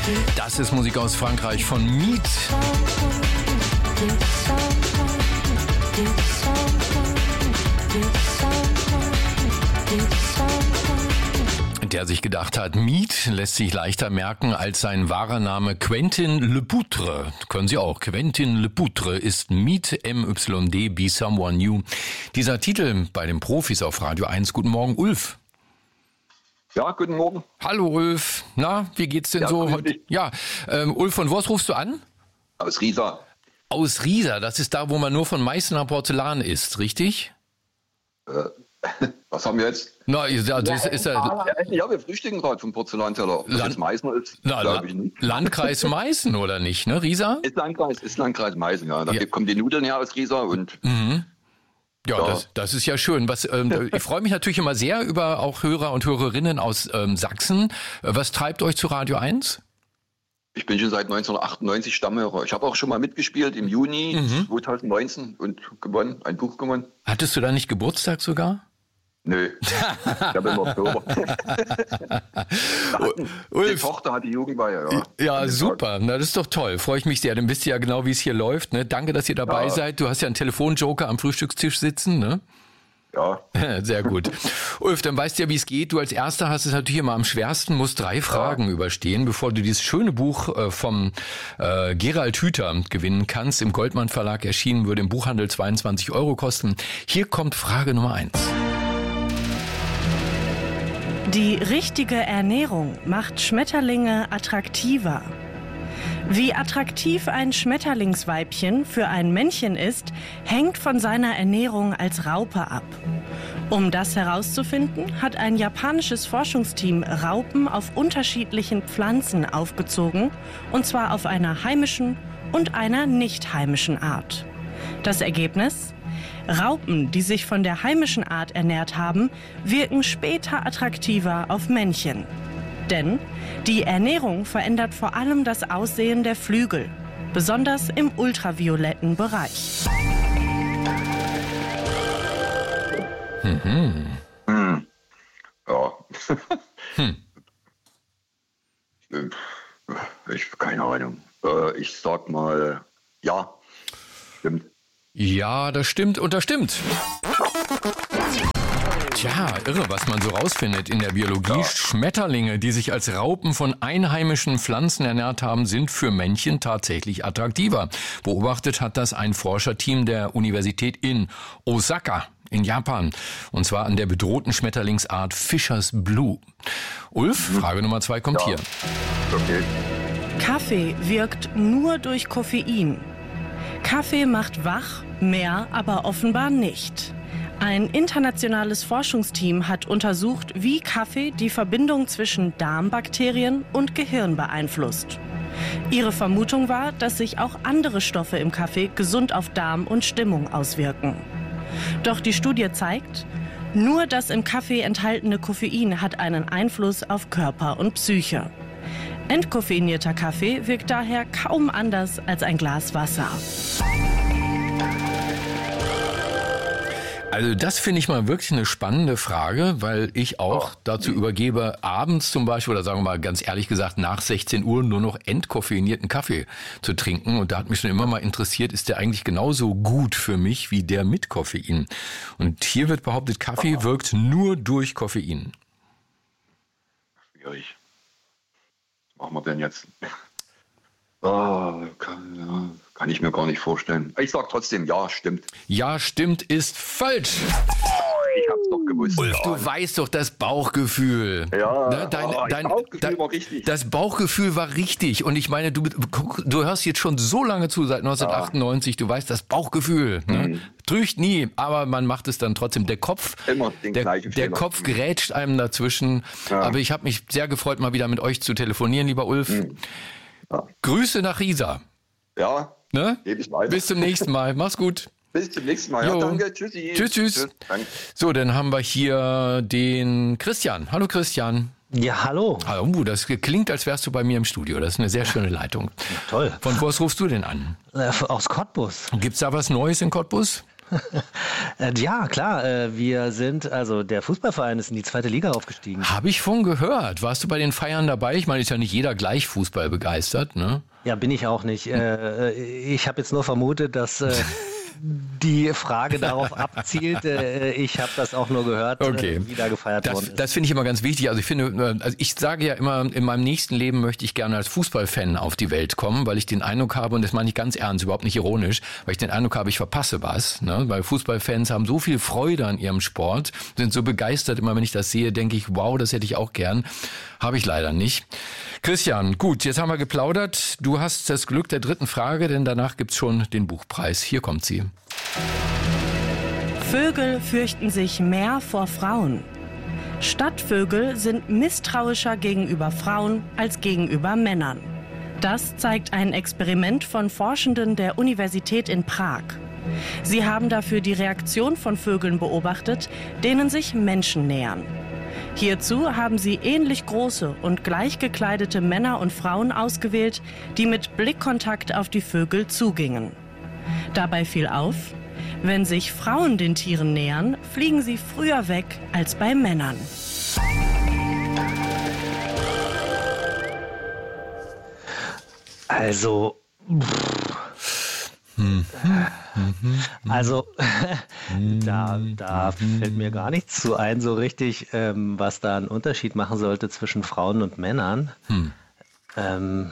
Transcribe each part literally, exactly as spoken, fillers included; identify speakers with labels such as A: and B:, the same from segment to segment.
A: Das ist Musik aus Frankreich von Meat. Der sich gedacht hat, Meat lässt sich leichter merken als sein wahrer Name Quentin Lepoutre. Können Sie auch. Quentin Lepoutre ist Meat, M Y D, Be Someone New. Dieser Titel bei den Profis auf Radio eins. Guten Morgen, Ulf.
B: Ja, guten Morgen.
A: Hallo, Ulf. Na, wie geht's denn
B: ja,
A: so heute? Ja, ähm, Ulf, von wo rufst du an?
B: Aus Riesa.
A: Aus Riesa, das ist da, wo man nur von Meißner Porzellan isst, richtig?
B: Äh, was haben wir jetzt?
A: Na, ja, das ist ja,
B: ja, wir frühstücken gerade vom Porzellanteller. Ob das
A: Land-
B: jetzt Meißen ist,
A: na,
B: glaube ich nicht.
A: Landkreis Meißen, oder nicht, ne, Riesa?
B: Ist Landkreis, ist Landkreis Meißen, ja. Da
A: Ja.
B: kommen die Nudeln her aus Riesa und
A: Mhm. Ja,
B: Ja.
A: Das, das ist ja schön. Was, ähm, ich freue mich natürlich immer sehr über auch Hörer und Hörerinnen aus ähm, Sachsen. Was treibt euch zu Radio eins?
B: ich bin schon seit neunzehnhundertachtundneunzig Stammhörer. Ich habe auch schon mal mitgespielt im Juni
A: Mhm.
B: zweitausendneunzehn und gewonnen, ein Buch gewonnen.
A: Hattest du da nicht Geburtstag sogar?
B: Nö, ich habe immer Oktober. Die
A: Ulf,
B: Tochter hat die Jugendweihe, ja.
A: ja,
B: An dem
A: super. Na, das ist doch toll. Freue ich mich sehr. Dann wisst ihr ja genau, wie es hier läuft. Ne? Danke, dass ihr dabei
B: Ja.
A: seid. Du hast ja einen Telefonjoker am Frühstückstisch sitzen, ne?
B: Tag. Ja,
A: Sehr gut. Ulf, dann weißt du ja, wie es geht. Du als Erster hast es natürlich immer am schwersten, musst drei Fragen überstehen, bevor du dieses schöne Buch äh, vom äh, Gerald Hüther gewinnen kannst. Im Goldmann Verlag erschienen, würde im Buchhandel zweiundzwanzig Euro kosten. Hier kommt Frage Nummer eins.
C: Die richtige Ernährung macht Schmetterlinge attraktiver. Wie attraktiv ein Schmetterlingsweibchen für ein Männchen ist, hängt von seiner Ernährung als Raupe ab. Um das herauszufinden, hat ein japanisches Forschungsteam Raupen auf unterschiedlichen Pflanzen aufgezogen, und zwar auf einer heimischen und einer nicht heimischen Art. Das Ergebnis? Raupen, die sich von der heimischen Art ernährt haben, wirken später attraktiver auf Männchen. Denn die Ernährung verändert vor allem das Aussehen der Flügel, besonders im ultravioletten Bereich.
A: Mhm.
B: hm. ja.
A: Hm.
B: Ich keine Ahnung. Äh, Ich sag mal, ja, stimmt.
A: Ja, das stimmt und das stimmt. Tja, irre, was man so rausfindet in der Biologie.
B: Ja.
A: Schmetterlinge, die sich als Raupen von einheimischen Pflanzen ernährt haben, sind für Männchen tatsächlich attraktiver. Beobachtet hat das ein Forscherteam der Universität in Osaka in Japan. Und zwar an der bedrohten Schmetterlingsart Fisher's Blue. Ulf, Frage Nummer zwei kommt
B: Ja.
A: hier.
B: Okay.
C: Kaffee wirkt nur durch Koffein. Kaffee macht wach, mehr aber offenbar nicht. Ein internationales Forschungsteam hat untersucht, wie Kaffee die Verbindung zwischen Darmbakterien und Gehirn beeinflusst. Ihre Vermutung war, dass sich auch andere Stoffe im Kaffee gesund auf Darm und Stimmung auswirken. Doch die Studie zeigt, nur das im Kaffee enthaltene Koffein hat einen Einfluss auf Körper und Psyche. Entkoffeinierter Kaffee wirkt daher kaum anders als ein Glas Wasser.
A: Also das finde ich mal wirklich eine spannende Frage, weil ich auch dazu übergebe, abends zum Beispiel, oder sagen wir mal ganz ehrlich gesagt, nach sechzehn Uhr nur noch entkoffeinierten Kaffee zu trinken. Und da hat mich schon immer mal interessiert, ist der eigentlich genauso gut für mich wie der mit Koffein? Und hier wird behauptet, Kaffee wirkt nur durch Koffein.
B: Schwierig. Was machen wir denn jetzt? Ah, kann, ja, kann ich mir gar nicht vorstellen. Ich sag trotzdem, ja, stimmt.
A: Ja, stimmt, ist falsch.
B: Ich hab's doch gewusst.
A: Ulf,
B: ja.
A: du weißt doch das Bauchgefühl.
B: Ja,
A: Ne, dein,
B: oh,
A: dein,
B: das Bauchgefühl
A: dein,
B: war richtig.
A: Das Bauchgefühl war richtig. Und ich meine, du, guck, du hörst jetzt schon so lange zu, seit neunzehnhundertachtundneunzig, du weißt das Bauchgefühl. Ne?
B: Mhm.
A: Trügt nie, aber man macht es dann trotzdem. Der Kopf,
B: Immer den
A: der,
B: gleichen
A: der
B: Fehler.
A: Kopf grätscht einem dazwischen.
B: Ja.
A: Aber ich habe mich sehr gefreut, mal wieder mit euch zu telefonieren, lieber Ulf.
B: Mhm. Ja.
A: Grüße nach Riesa.
B: Ja,
A: Ne?
B: gebe ich weiter.
A: Bis zum nächsten Mal. Mach's gut.
B: Bis zum nächsten Mal.
A: Jo.
B: Ja, danke. Tschüssi.
A: Tschüss, tschüss.
B: Danke.
A: So, dann haben wir hier den Christian. Hallo Christian.
D: Ja, hallo.
A: Hallo, das klingt, als wärst du bei mir im Studio. Das ist eine sehr schöne Leitung.
D: Toll.
A: Von wo aus rufst du denn an?
D: Äh, aus Cottbus.
A: Gibt's da was Neues in Cottbus?
D: Ja, klar. Wir sind, also der Fußballverein ist in die zweite Liga aufgestiegen.
A: Habe ich von gehört. Warst du bei den Feiern dabei? Ich meine, ist ja nicht jeder gleich Fußball begeistert, ne?
D: Ja, bin ich auch nicht. Ich habe jetzt nur vermutet, dass die Frage darauf abzielt. Ich habe das auch nur gehört,
A: okay.
D: wie da gefeiert
A: das,
D: worden ist.
A: Das finde ich immer ganz wichtig. Also ich finde, also ich sage ja immer, in meinem nächsten Leben möchte ich gerne als Fußballfan auf die Welt kommen, weil ich den Eindruck habe, und das meine ich ganz ernst, überhaupt nicht ironisch, weil ich den Eindruck habe, ich verpasse was. Ne? Weil Fußballfans haben so viel Freude an ihrem Sport, sind so begeistert. Immer wenn ich das sehe, denke ich, wow, das hätte ich auch gern. Habe ich leider nicht. Christian, gut, jetzt haben wir geplaudert. Du hast das Glück der dritten Frage, denn danach gibt's schon den Buchpreis. Hier kommt sie.
C: Vögel fürchten sich mehr vor Frauen. Stadtvögel sind misstrauischer gegenüber Frauen als gegenüber Männern. Das zeigt ein Experiment von Forschenden der Universität in Prag. Sie haben dafür die Reaktion von Vögeln beobachtet, denen sich Menschen nähern. Hierzu haben sie ähnlich große und gleich gekleidete Männer und Frauen ausgewählt, die mit Blickkontakt auf die Vögel zugingen. Dabei fiel auf, wenn sich Frauen den Tieren nähern, fliegen sie früher weg als bei Männern.
D: Also, also da, da fällt mir gar nichts zu ein, so richtig, ähm, was da einen Unterschied machen sollte zwischen Frauen und Männern. Hm. Ähm,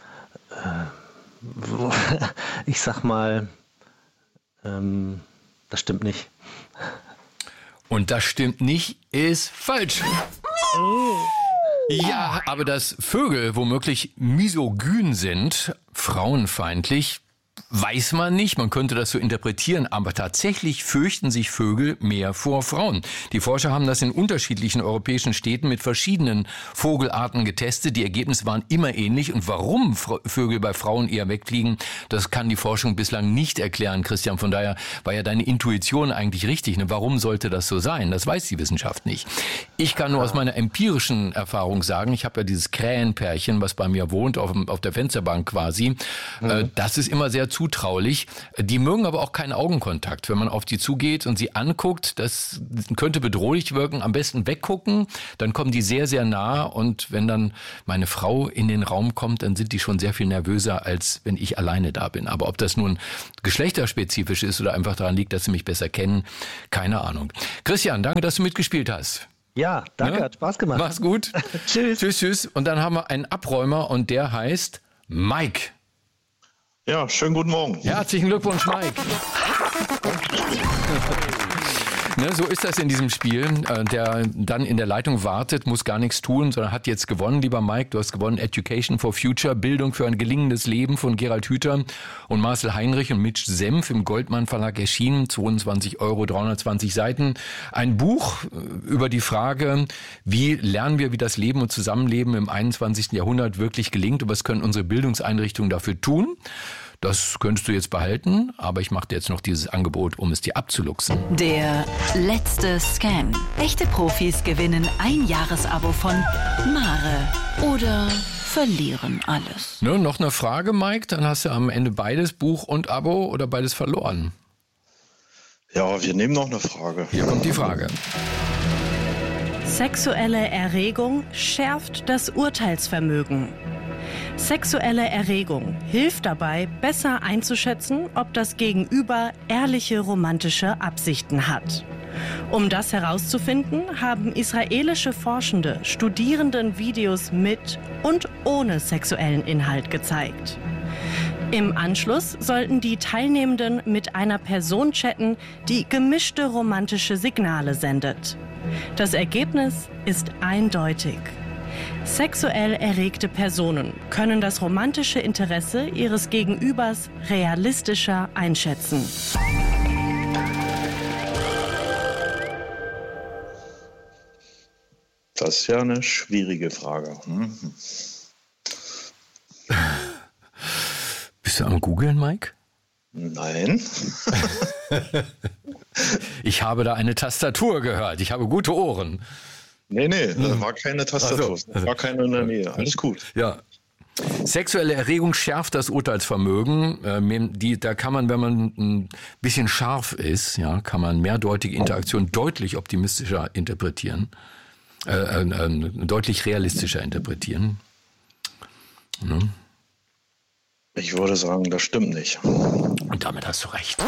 D: äh, ich sag mal, ähm, das stimmt nicht.
A: Und das stimmt nicht, ist falsch. Ja, aber dass Vögel womöglich misogyn sind, frauenfeindlich, weiß man nicht, man könnte das so interpretieren, aber tatsächlich fürchten sich Vögel mehr vor Frauen. Die Forscher haben das in unterschiedlichen europäischen Städten mit verschiedenen Vogelarten getestet. Die Ergebnisse waren immer ähnlich. Und warum Vögel bei Frauen eher wegfliegen, das kann die Forschung bislang nicht erklären, Christian. Von daher war ja deine Intuition eigentlich richtig. Ne? Warum sollte das so sein? Das weiß die Wissenschaft nicht. Ich kann nur aus meiner empirischen Erfahrung sagen, ich habe ja dieses Krähenpärchen, was bei mir wohnt, auf, auf der Fensterbank quasi. Mhm. Das ist immer sehr zutraulich. Die mögen aber auch keinen Augenkontakt. Wenn man auf die zugeht und sie anguckt, das könnte bedrohlich wirken. Am besten weggucken, dann kommen die sehr, sehr nah. Und wenn dann meine Frau in den Raum kommt, dann sind die schon sehr viel nervöser, als wenn ich alleine da bin. Aber ob das nun geschlechterspezifisch ist oder einfach daran liegt, dass sie mich besser kennen, keine Ahnung. Christian, danke, dass du mitgespielt hast.
D: Ja, danke, ne? Hat Spaß gemacht.
A: Mach's gut.
D: Tschüss.
A: Tschüss, tschüss. Und dann haben wir einen Abräumer und der heißt Mike.
E: Ja, schönen guten Morgen.
A: Ja, herzlichen Glückwunsch, Mike. Ne, so ist das in diesem Spiel. Der dann in der Leitung wartet, muss gar nichts tun, sondern hat jetzt gewonnen, lieber Mike. Du hast gewonnen Education for Future, Bildung für ein gelingendes Leben von Gerald Hüther und Marcel Heinrich und Mitch Senf im Goldmann Verlag erschienen. zweiundzwanzig Euro, dreihundertzwanzig Seiten. Ein Buch über die Frage, wie lernen wir, wie das Leben und Zusammenleben im einundzwanzigsten Jahrhundert wirklich gelingt und was können unsere Bildungseinrichtungen dafür tun. Das könntest du jetzt behalten, aber ich mache dir jetzt noch dieses Angebot, um es dir abzuluxen.
F: Der letzte Scam. Echte Profis gewinnen ein Jahresabo von Mare oder verlieren alles.
A: Ne, noch eine Frage, Mike? Dann hast du am Ende beides, Buch und Abo, oder beides verloren?
E: Ja, wir nehmen noch eine Frage.
A: Hier kommt die Frage.
C: Sexuelle Erregung schärft das Urteilsvermögen. Sexuelle Erregung hilft dabei, besser einzuschätzen, ob das Gegenüber ehrliche romantische Absichten hat. Um das herauszufinden, haben israelische Forschende Studierenden Videos mit und ohne sexuellen Inhalt gezeigt. Im Anschluss sollten die Teilnehmenden mit einer Person chatten, die gemischte romantische Signale sendet. Das Ergebnis ist eindeutig. Sexuell erregte Personen können das romantische Interesse ihres Gegenübers realistischer einschätzen.
E: Das ist ja eine schwierige Frage. Hm.
A: Bist du am Googlen, Mike?
E: Nein.
A: Ich habe da eine Tastatur gehört. Ich habe gute Ohren.
E: Nee, nee, da war keine Tastatur.
A: Ach so.
E: Da war keine in der Nähe. Alles gut.
A: Ja. Sexuelle Erregung schärft das Urteilsvermögen. Äh, die, da kann man, wenn man ein bisschen scharf ist, ja, kann man mehrdeutige Interaktion deutlich optimistischer interpretieren, äh, äh, deutlich realistischer interpretieren. Ne?
E: Ich würde sagen, das stimmt nicht.
A: Und damit hast du recht.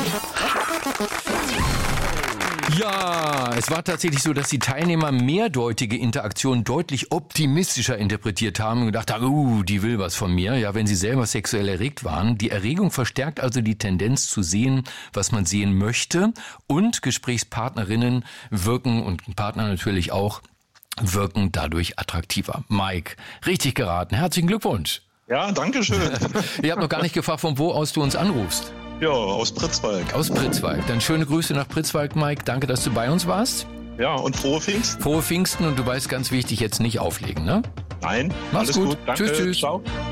A: Ja, es war tatsächlich so, dass die Teilnehmer mehrdeutige Interaktionen deutlich optimistischer interpretiert haben und gedacht haben, uh, die will was von mir, ja, wenn sie selber sexuell erregt waren. Die Erregung verstärkt also die Tendenz zu sehen, was man sehen möchte, und Gesprächspartnerinnen wirken, und Partner natürlich auch, wirken dadurch attraktiver. Mike, richtig geraten. Herzlichen Glückwunsch.
E: Ja, danke schön.
A: Ich habe noch gar nicht gefragt, von wo aus du uns anrufst.
E: Ja, aus Pritzwalk.
A: Aus Pritzwalk. Dann schöne Grüße nach Pritzwalk, Mike. Danke, dass du bei uns warst.
E: Ja, und frohe Pfingsten.
A: Frohe Pfingsten, und du weißt, ganz wichtig, jetzt nicht auflegen, ne?
E: Nein,
A: Mach's
E: alles
A: gut.
E: gut. Danke.
A: Tschüss, tschüss.
E: Ciao.